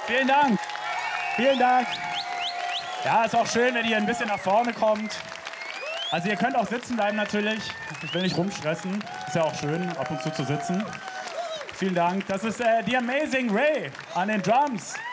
Vielen Dank. Vielen Dank. Ja, ist auch schön, wenn ihr ein bisschen nach vorne kommt. Also ihr könnt auch sitzen bleiben natürlich. Ich will nicht rumstressen. Ist ja auch schön, ab und zu sitzen. Vielen Dank. Das ist The Amazing Ray an den Drums.